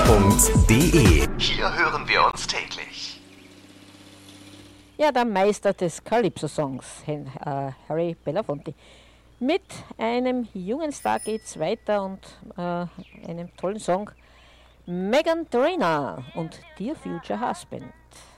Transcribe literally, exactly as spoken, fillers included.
punkt de. Hier hören wir uns täglich. Ja, der Meister des Calypso-Songs, äh, Harry Belafonte. Mit einem jungen Star geht's weiter und äh, einem tollen Song. Meghan Trainor und Dear Future Husband.